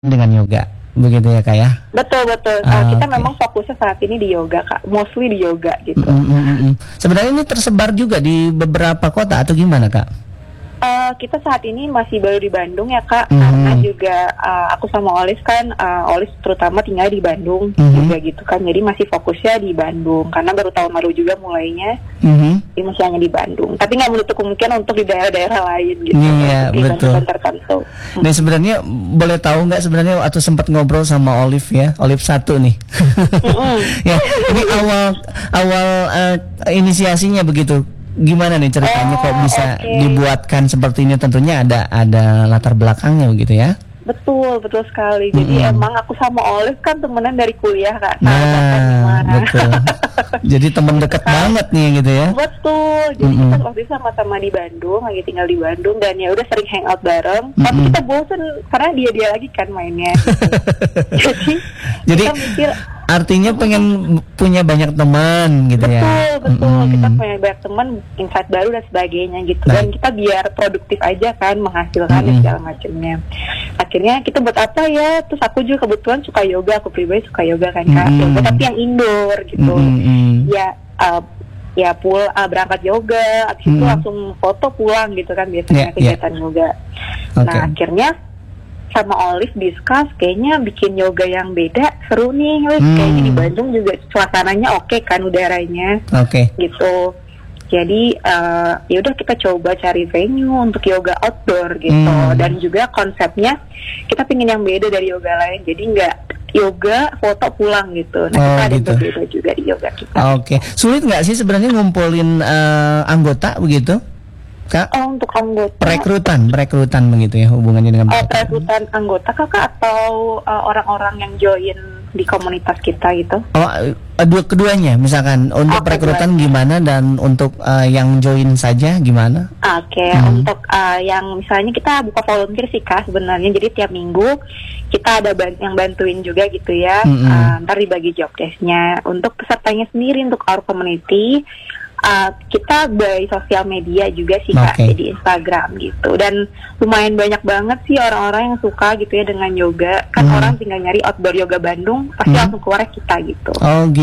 dengan yoga, begitu ya Kak ya? Betul betul. Kita memang fokusnya saat ini di yoga Kak, mostly di yoga gitu. Sebenarnya ini tersebar juga di beberapa kota atau gimana Kak? Kita saat ini masih baru di Bandung ya Kak, karena juga aku sama Olis kan, Olis terutama tinggal di Bandung juga gitu kan, jadi masih fokusnya di Bandung karena baru tahun lalu juga mulainya, jadi masih hanya di Bandung. Tapi nggak menutup kemungkinan untuk di daerah-daerah lain gitu. Iya betul. Tertentu. Nah sebenarnya boleh tahu nggak sebenarnya atau sempat ngobrol sama Olive ya, Olive 1 nih. Ya ini awal inisiasinya begitu. Gimana nih ceritanya kok bisa dibuatkan seperti ini? Tentunya ada latar belakangnya begitu ya? Betul sekali. Jadi emang aku sama Olive kan temenan dari kuliah Kak. Betul. Jadi teman dekat banget nih gitu ya? Betul. Jadi kita waktu itu sama-sama di Bandung, lagi tinggal di Bandung, dan ya udah sering hangout bareng. Tapi kita bosen karena dia lagi kan mainnya. Jadi kita mikir. Artinya pengen punya banyak teman gitu ya. Betul. Kita punya banyak teman, insight baru dan sebagainya gitu. Dan kita biar produktif aja kan, menghasilkan dan segala macamnya. Akhirnya kita buat apa ya? Terus aku juga kebetulan suka yoga, aku pribadi suka yoga kan Kak. Yoga tapi yang indoor gitu. Ya berangkat yoga, abis itu langsung foto pulang gitu kan biasanya kegiatan yoga. Nah akhirnya sama Olive discuss kayaknya bikin yoga yang beda seru nih, kayaknya di Bandung juga suasananya oke kan, udaranya gitu. Jadi ya udah kita coba cari venue untuk yoga outdoor gitu, dan juga konsepnya kita pingin yang beda dari yoga lain, jadi nggak yoga foto pulang gitu. Nah kita ada gitu. Berbeda juga di yoga kita. Sulit nggak sih sebenarnya ngumpulin anggota begitu? Kak? Untuk anggota perekrutan begitu ya hubungannya dengan perekrutan anggota Kakak atau orang-orang yang join di komunitas kita gitu? Keduanya misalkan untuk perekrutan gimana dan untuk yang join saja gimana? Untuk yang misalnya kita buka volunteer sih Kak sebenarnya, jadi tiap minggu kita ada yang bantuin juga gitu ya. Ntar dibagi job desk-nya. Untuk pesertanya sendiri untuk our community, kita by sosial media juga sih Kak, jadi Instagram gitu, dan lumayan banyak banget sih orang-orang yang suka gitu ya dengan yoga kan. Orang tinggal nyari outdoor yoga Bandung pasti langsung keluar kita gitu.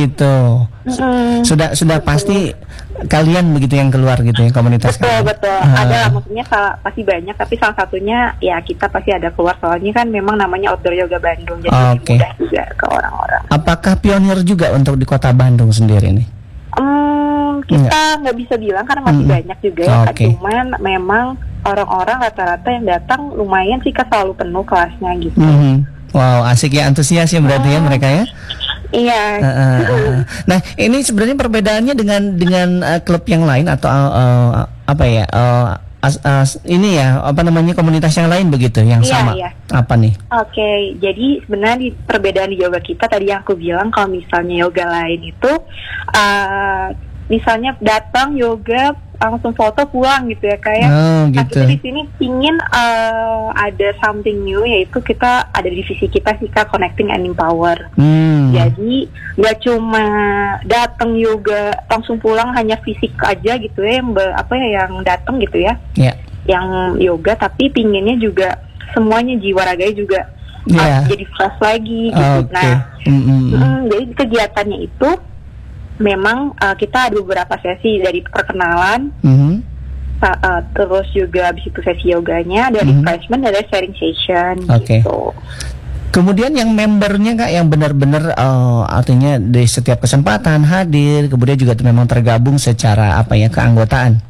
Sudah pasti kalian begitu yang keluar gitu ya komunitas. Betul ada, maksudnya pasti banyak, tapi salah satunya ya kita pasti ada keluar, soalnya kan memang namanya outdoor yoga Bandung, jadi mudah juga ke orang-orang. Apakah pionir juga untuk di kota Bandung sendiri nih? Kita nggak bisa bilang karena masih banyak juga ya, cuman memang orang-orang rata-rata yang datang lumayan sih Kak, selalu penuh kelasnya gitu. Wow, asik ya, antusias ya berarti ya mereka ya. Iya. Nah ini sebenarnya perbedaannya dengan klub yang lain atau apa ya? Ini ya apa namanya, komunitas yang lain begitu yang sama. Apa nih? Jadi sebenarnya perbedaan di yoga kita tadi yang aku bilang, kalau misalnya yoga lain itu misalnya datang yoga langsung foto pulang gitu ya kayak. Kita di sini ingin ada something new, yaitu kita ada divisi kita sih Kak, connecting and empower. Jadi nggak cuma datang yoga langsung pulang hanya fisik aja gitu ya, yang datang gitu ya, yang yoga, tapi pinginnya juga semuanya jiwa raganya juga jadi fresh lagi gitu. Jadi kegiatannya itu memang kita ada beberapa sesi dari perkenalan, terus juga habis itu sesi yoganya, ada refreshment, ada sharing session gitu. Kemudian yang membernya Kak, yang benar-benar artinya di setiap kesempatan hadir, kemudian juga memang tergabung secara keanggotaan.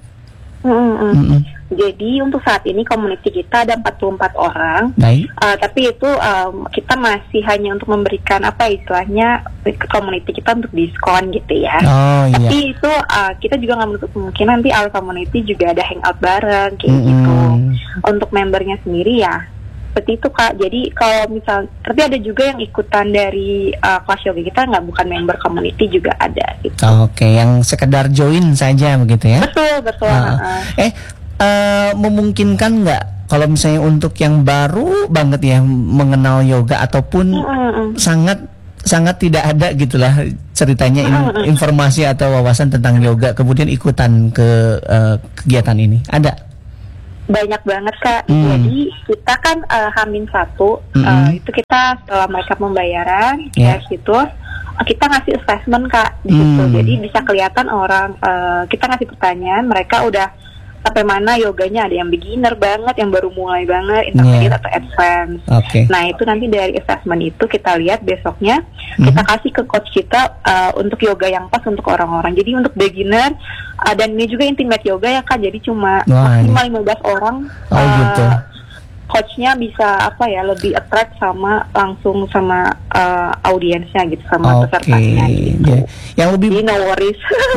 Jadi untuk saat ini community kita ada 44 orang. Tapi itu kita masih hanya untuk memberikan istilahnya community kita untuk diskon gitu ya. Tapi itu kita juga nggak menutup kemungkinan nanti our community juga ada hangout bareng kayak gitu. Untuk membernya sendiri ya seperti itu Kak. Jadi kalau misal, tapi ada juga yang ikutan dari kelas yoga kita, bukan member community juga ada gitu. Yang sekedar join saja begitu ya. Betul. Memungkinkan nggak kalau misalnya untuk yang baru banget ya mengenal yoga ataupun sangat tidak ada gitulah ceritanya informasi atau wawasan tentang yoga, kemudian ikutan ke kegiatan ini, ada? Banyak banget Kak. Jadi kita kan H-1 itu kita setelah mereka pembayaran ya gitu, kita ngasih assessment Kak gitu. Jadi bisa kelihatan orang, kita ngasih pertanyaan, mereka udah sampai mana yoganya, ada yang beginner banget, yang baru mulai banget, intermediate atau advance. Nah itu nanti dari assessment itu kita lihat besoknya kita kasih ke coach kita untuk yoga yang pas untuk orang-orang. Jadi untuk beginner dan ini juga intimate yoga ya Kak, jadi cuma maksimal 15 orang. Gitu. Coachnya bisa lebih attract langsung sama audiensnya gitu, sama pesertanya gitu. Yang lebih no worries.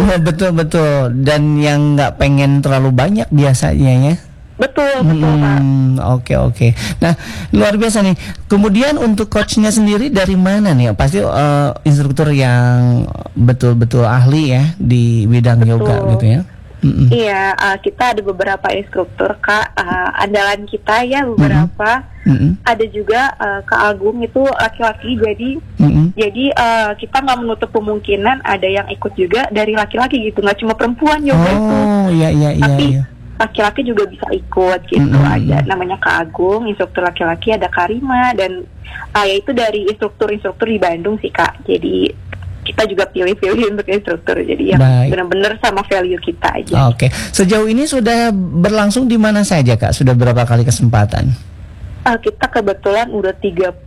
Betul dan yang nggak pengen terlalu banyak biasanya ya. Betul Kak. Oke. Nah luar biasa nih. Kemudian untuk coachnya sendiri dari mana nih? Pasti instruktur yang betul-betul ahli ya di bidang yoga gitu ya. Iya, kita ada beberapa instruktur Kak, andalan kita ya beberapa. Ada juga Kak Agung itu laki-laki, jadi kita nggak menutup kemungkinan ada yang ikut juga dari laki-laki gitu, nggak cuma perempuan yoga itu. Tapi laki-laki juga bisa ikut gitu. Ada namanya Kak Agung, instruktur laki-laki, ada Karima, dan yaitu dari instruktur di Bandung sih Kak. Jadi kita juga pilih-pilih untuk instruktur, jadi yang benar-benar sama value kita aja. Sejauh ini sudah berlangsung di mana saja Kak? Sudah berapa kali kesempatan? Kita kebetulan udah 33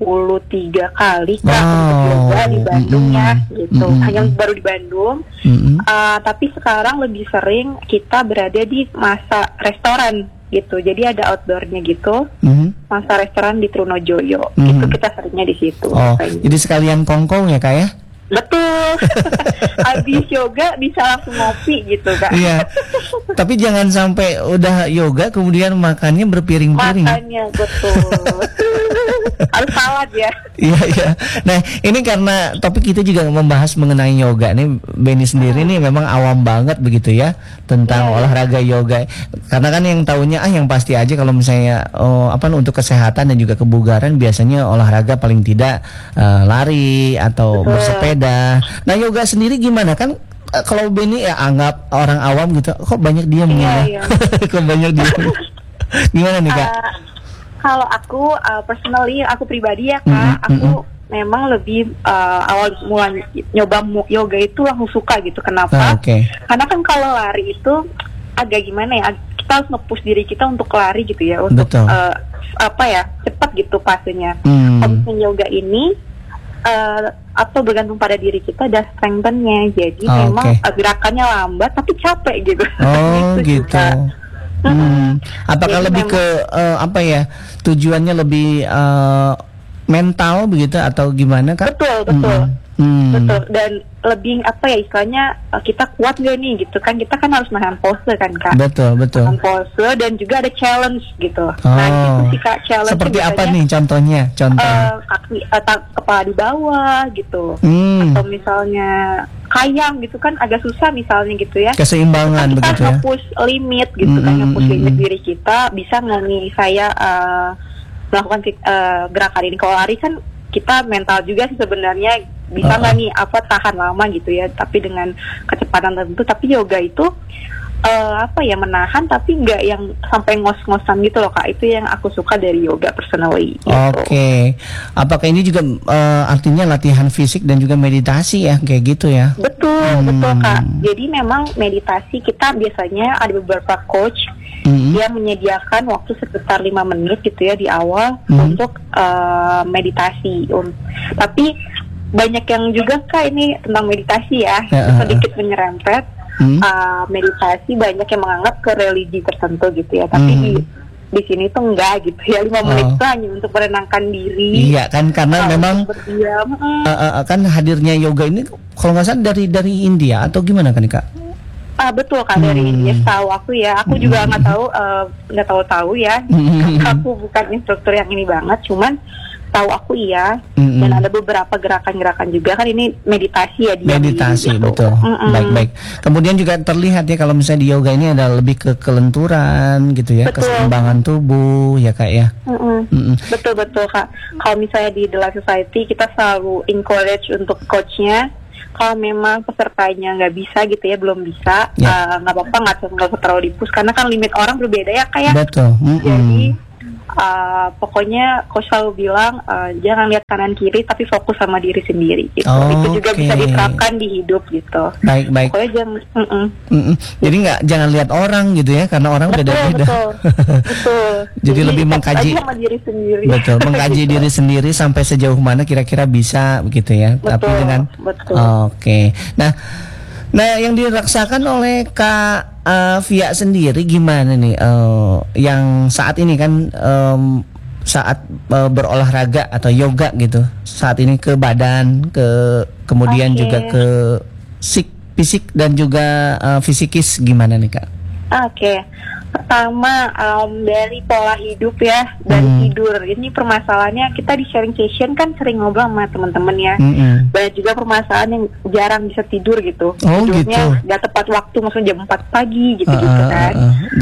kali Kak untuk yoga di Bandung ya gitu. Hanya baru di Bandung. Tapi sekarang lebih sering kita berada di masa restoran gitu. Jadi ada outdoornya gitu. Masa restoran di Trunojoyo. Itu kita seringnya di situ. Jadi sekalian kongkong ya Kak ya? Betul. Habis yoga bisa langsung ngopi gitu Kak. Iya. Tapi jangan sampai udah yoga kemudian makannya berpiring-piring. Makannya betul. Harus salad ya. Iya. Nah ini karena topik kita juga membahas mengenai yoga nih. Benny sendiri nih memang awam banget begitu ya tentang olahraga yoga. Karena kan yang tahunya yang pasti aja kalau misalnya untuk kesehatan dan juga kebugaran biasanya olahraga paling tidak lari atau bersepeda. Nah yoga sendiri gimana kan? Kalau Benny ya anggap orang awam gitu, kok banyak diamnya? Kok banyak diam? Gimana nih Kak? Kalau aku personally, aku pribadi ya Kak, aku memang lebih awal mulai nyoba yoga itu langsung suka gitu. Kenapa? Karena kan kalau lari itu agak gimana ya? Kita harus nge-push diri kita untuk lari gitu ya, untuk cepat gitu fasenya. Kalau yoga ini atau bergantung pada diri kita dan strengthen-nya. Jadi memang gerakannya lambat tapi capek gitu. Gitu. Apakah jadi lebih ke tujuannya lebih mental begitu atau gimana Kak? Betul. Dan lebih istilahnya kita kuat gak nih gitu kan, kita kan harus nahan pose kan Kak. Betul. Nahan pose dan juga ada challenge gitu. Nah itu sih Kak, challenge seperti apa nih contohnya? Kaki kepala di bawah gitu. Atau misalnya kayang gitu kan agak susah misalnya gitu ya. Keseimbangan begitu ya. Kita nge-push limit gitu kan, nge-push limit diri kita. Bisa nggak nih saya melakukan gerakan ini? Kalau lari kan kita mental juga sih sebenarnya, bisa nggak nih tahan lama gitu ya, tapi dengan kecepatan tertentu. Tapi yoga itu menahan tapi nggak yang sampai ngos-ngosan gitu loh Kak. Itu yang aku suka dari yoga personally gitu. Apakah ini juga artinya latihan fisik dan juga meditasi ya kayak gitu ya? Betul Kak. Jadi memang meditasi kita biasanya ada beberapa coach dia menyediakan waktu sekitar 5 menit gitu ya di awal untuk meditasi. Tapi banyak yang juga Kak ini tentang meditasi ya, sedikit menyerempet. Meditasi banyak yang menganggap ke religi tertentu gitu ya, tapi di sini tuh enggak gitu ya. 5 menit itu hanya untuk menenangkan diri. Iya kan, karena memang kan hadirnya yoga ini kalau nggak salah dari India atau gimana kan Kak? Betul Kak, dari India. Tahu aku ya, aku juga nggak tahu ya. Aku bukan instruktur yang ini banget, cuman tahu aku iya. Dan ada beberapa gerakan-gerakan juga kan, ini meditasi ya dia. Meditasi gitu. Betul. Baik. Kemudian juga terlihat ya kalau misalnya di yoga ini ada lebih ke kelenturan gitu ya, keseimbangan tubuh ya Kak ya. Betul Kak. Kalau misalnya di The Life Society kita selalu encourage untuk coachnya kalau memang pesertanya nggak bisa gitu ya, belum bisa, nggak apa-apa, nggak terlalu dipus karena kan limit orang berbeda ya kayak. Betul. Jadi pokoknya coach selalu bilang jangan lihat kanan kiri tapi fokus sama diri sendiri gitu. Itu juga bisa diterapkan di hidup gitu. Baik. Pokoknya jangan. Jadi jangan lihat orang gitu ya, karena orang beda-beda. Betul. Jadi lebih mengkaji sama diri sendiri. Betul, mengkaji diri sendiri sampai sejauh mana kira-kira bisa begitu ya. Betul, tapi dengan betul. Oke. Nah, yang dirasakan oleh Kak Via sendiri gimana nih? Yang saat ini kan saat berolahraga atau yoga gitu, saat ini ke badan, kemudian juga ke fisik dan juga fisikis gimana nih Kak? Pertama dari pola hidup ya, dari tidur. Ini permasalahannya kita di sharing session kan sering ngobrol sama teman-teman ya. Banyak juga permasalahan yang jarang bisa tidur gitu. Tidurnya nggak tepat waktu, maksudnya jam 4 pagi gitu-gitu kan.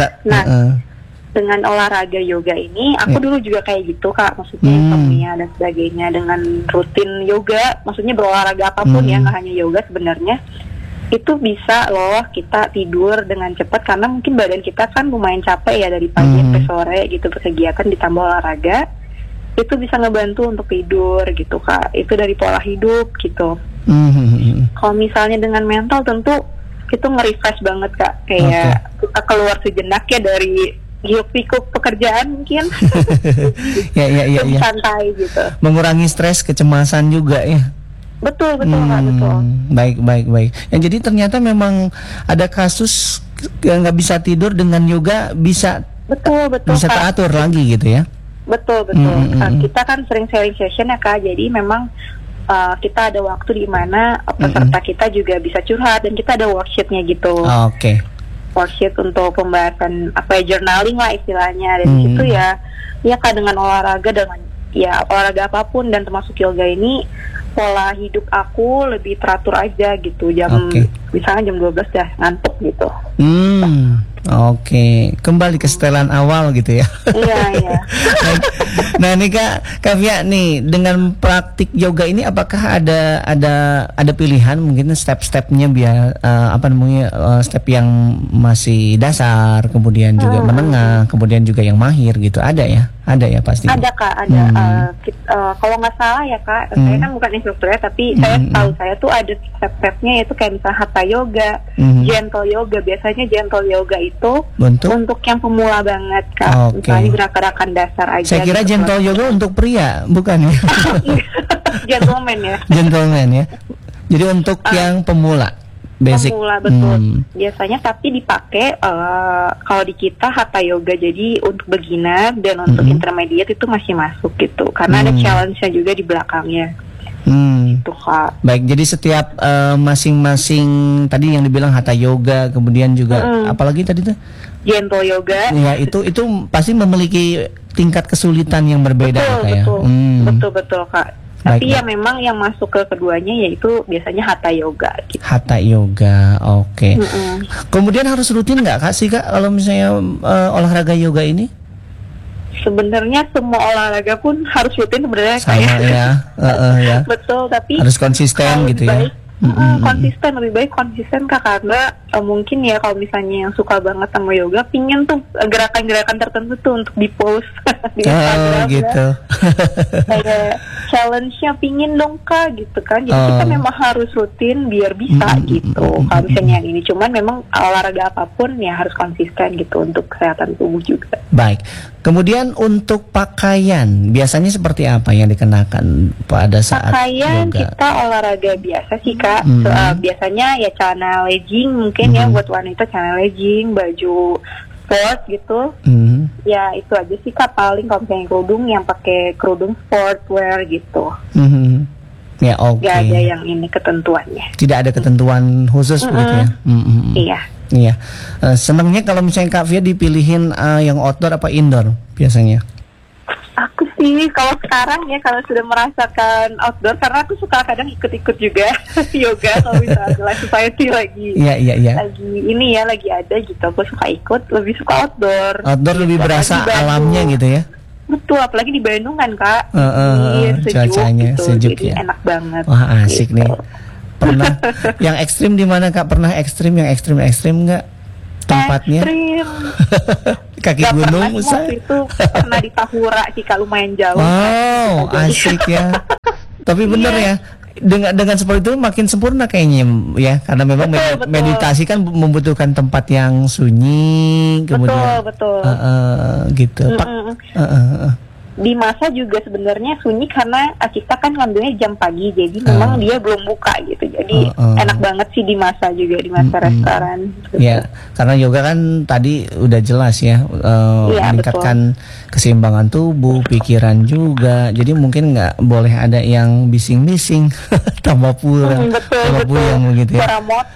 Dengan olahraga yoga ini, aku dulu juga kayak gitu Kak. Maksudnya insomnia dan sebagainya. Dengan rutin yoga, maksudnya berolahraga apapun ya, nggak hanya yoga sebenarnya. Itu bisa loh kita tidur dengan cepat karena mungkin badan kita kan lumayan capek ya dari pagi sampai sore gitu berkegiatan ditambah olahraga, itu bisa ngebantu untuk tidur gitu Kak. Itu dari pola hidup gitu. Kalau misalnya dengan mental tentu itu nge-refresh banget Kak, kayak kita keluar sejenak ya dari hiruk-pikuk pekerjaan mungkin. Lebih santai gitu. Mengurangi stres, kecemasan juga ya. Betul Kak, betul. Baik. Yang jadi ternyata memang ada kasus yang nggak bisa tidur dengan yoga bisa bisa Kak. teratur lagi gitu ya. Betul. Kita kan sering sharing session ya Kak, jadi memang kita ada waktu di mana peserta kita juga bisa curhat dan kita ada worksheet-nya gitu. Worksheet untuk pembahasan journaling lah istilahnya. Dan di situ ya Kak, dengan olahraga apapun dan termasuk yoga ini, pola hidup aku lebih teratur aja gitu. Misalnya jam 12 dah ngantuk gitu. Kembali ke setelan awal gitu ya. Iya. Nah nih Kak Via nih, dengan praktik yoga ini apakah ada pilihan mungkin step-stepnya biar step yang masih dasar, kemudian juga menengah, kemudian juga yang mahir gitu, ada ya pasti. Ada Kak, ada. Kalau nggak salah ya Kak, saya kan bukan instruktur ya, tapi saya tahu saya tuh ada step-stepnya, yaitu kayak misalnya hatha yoga, gentle yoga. Biasanya gentle yoga itu untuk yang pemula banget Kak. Misalnya gerakan dasar aja. Saya kira gitu. gentle yoga untuk pria, bukan ya? Gentleman ya. Jadi untuk yang pemula. Basic. Pemula, betul. Biasanya tapi dipakai kalau di kita hatha yoga, jadi untuk beginner dan untuk intermediate itu masih masuk gitu, karena ada challenge-nya juga di belakangnya. Itu Kak. Baik, jadi setiap masing-masing tadi yang dibilang hatha yoga, kemudian juga apalagi tadi tuh gentle yoga. Ya, itu pasti memiliki tingkat kesulitan yang berbeda. Betul Kak. Tapi ya memang yang masuk ke keduanya yaitu biasanya hatha yoga gitu. Hatha yoga, Kemudian harus rutin nggak Kak kalau misalnya olahraga yoga ini? Sebenarnya semua olahraga pun harus rutin sebenarnya. Sama ya. Betul, tapi harus konsisten gitu ya. Lebih baik konsisten Kak, karena mungkin ya kalau misalnya yang suka banget sama yoga pingin tuh gerakan-gerakan tertentu tuh untuk di post di Instagram gitu. Kayak challenge-nya pingin dong Kak gitu kan. Jadi kita memang harus rutin biar bisa gitu. Kalau misalnya yang ini, cuman memang olahraga apapun ya harus konsisten gitu untuk kesehatan tubuh juga. Baik. Kemudian untuk pakaian biasanya seperti apa yang dikenakan pada saat pakaian yoga? Kita olahraga biasa sih Kak. Biasanya ya celana legging mungkin ya buat wanita, celana legging, baju sport gitu. Ya itu aja sih Kak, paling kalau misalnya kerudung yang pakai kerudung sportwear gitu. Ya Gak ada yang ini ketentuannya. Tidak ada ketentuan khusus begitu ya. Iya. Senangnya kalau misalnya Kak Via dipilihin yang outdoor apa indoor biasanya? Aku sih kalau sekarang ya, kalau sudah merasakan outdoor, karena aku suka kadang ikut-ikut juga yoga kalau misalnya live society lagi. Iya. Lagi ada gitu, aku suka ikut, lebih suka outdoor. Outdoor gitu, lebih berasa alamnya gitu ya. Betul, apalagi di Bandung kan Kak. Cuacanya gitu, sejuk jadi ya. enak banget. Wah asik gitu. nih. pernah. Yang ekstrim di mana Kak? Pernah ekstrim yang ekstrim nggak tempatnya? Ekstrim. Kaki Gak gunung waktu itu pernah di Tahura sih Kak, lumayan jauh. Wow, asik ya. Tapi bener ya. Dengan seperti itu makin sempurna kayaknya ya, karena memang betul. Meditasi kan membutuhkan tempat yang sunyi, kemudian betul. Gitu. Di masa juga sebenarnya sunyi karena kita kan ngambilnya jam pagi, jadi memang dia belum buka gitu, jadi enak banget sih di masa juga, di masa restoran gitu. Ya, karena yoga kan tadi udah jelas ya, meningkatkan keseimbangan tubuh, pikiran juga, jadi mungkin nggak boleh ada yang bising-bising tambah puyeng begitu ya.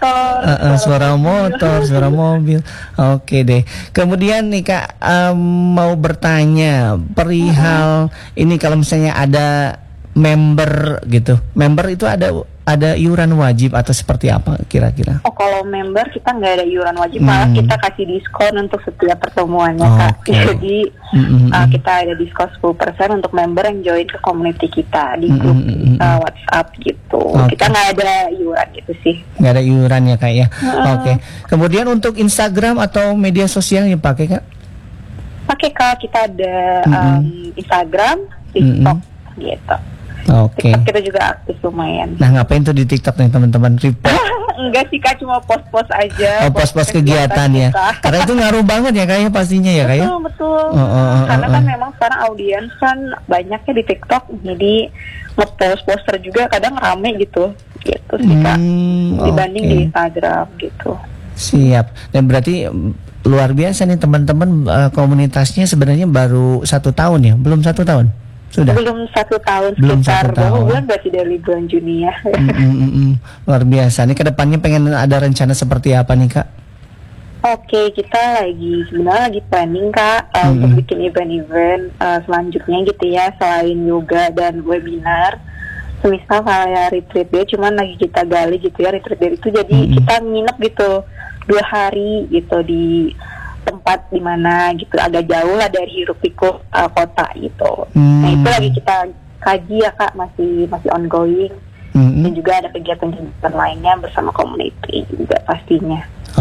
Suara motor, suara mobil. Oke deh. Kemudian nih Kak, mau bertanya perihal ini, kalau misalnya ada member gitu, member itu ada iuran wajib atau seperti apa kira-kira? Oh, kalau member kita nggak ada iuran wajib, malah kita kasih diskon untuk setiap pertemuannya Kak. Jadi kita ada diskon 10% untuk member yang join ke community kita di grup WhatsApp gitu. Kita nggak ada iuran gitu sih. Nggak ada iuran ya Kak ya. Oke. Kemudian untuk Instagram atau media sosial yang pakai Kak? Pakai Kak, kita ada Instagram, TikTok gitu. Oke. TikTok kita juga aktif lumayan. Nah, ngapain tuh di TikTok nih teman-teman? Enggak sih Kak, cuma post-post aja. Post-post kegiatan ya. Karena itu ngaruh banget ya kayaknya pastinya ya Kak ya. Betul. Karena kan memang sekarang audiens kan banyaknya di TikTok, jadi nge-post poster juga kadang rame gitu. Gitu sih Kak. Dibanding di Instagram gitu. Siap. Dan berarti luar biasa nih teman-teman, komunitasnya sebenarnya baru 1 tahun ya? Belum 1 tahun? Sudah? Belum 1 tahun, sekitar berapa bulan berarti dari bulan Juni ya. Luar biasa. Nih kedepannya pengen ada rencana seperti apa nih Kak? Oke, kita sebenarnya lagi planning Kak untuk bikin event-event selanjutnya gitu ya, selain yoga dan webinar. Semisal kayak retreat dia, cuman lagi kita gali gitu ya retreat dia itu, jadi kita nginep gitu 2 hari gitu di tempat di mana gitu, agak jauh lah dari hiruk pikuk kota gitu. Nah itu lagi kita kaji ya Kak, masih ongoing. Dan juga ada kegiatan-kegiatan lainnya bersama community juga pastinya.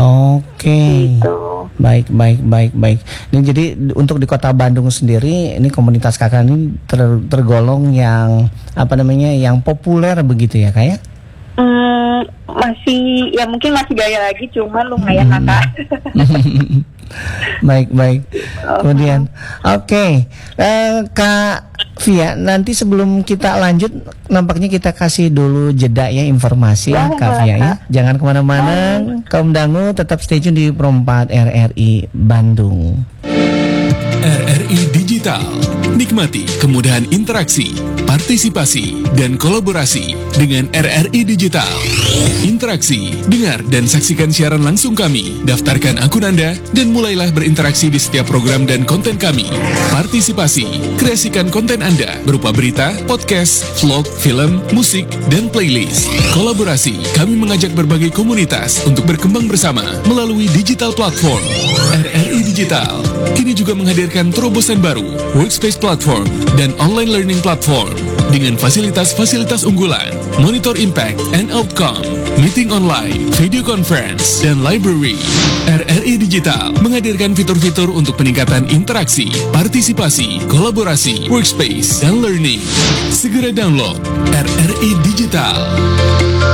Oke. Gitu. Baik. Ini jadi untuk di Kota Bandung sendiri, ini komunitas Kakak ini tergolong yang yang populer begitu ya Kak ya? Masih ya, mungkin masih gaya lagi, cuman lumayan Kak. Baik. Kemudian Kak Via, nanti sebelum kita lanjut, nampaknya kita kasih dulu jeda ya, informasi Kak Via ya. Jangan kemana-mana, kaum dangu tetap stay tune di Pro 4 RRI Bandung. RRI Digital, nikmati kemudahan interaksi, partisipasi, dan kolaborasi dengan RRI Digital. Interaksi, dengar dan saksikan siaran langsung kami, daftarkan akun Anda, dan mulailah berinteraksi di setiap program dan konten kami. Partisipasi, kreasikan konten Anda berupa berita, podcast, vlog, film, musik, dan playlist. Kolaborasi, kami mengajak berbagai komunitas untuk berkembang bersama melalui digital platform. RRI Digital kini juga menghadirkan terobosan baru, workspace platform, dan online learning platform dengan fasilitas-fasilitas unggulan, monitor impact and outcome, meeting online, video conference, dan library. RRI Digital menghadirkan fitur-fitur untuk peningkatan interaksi, partisipasi, kolaborasi, workspace, dan learning. Segera download RRI Digital.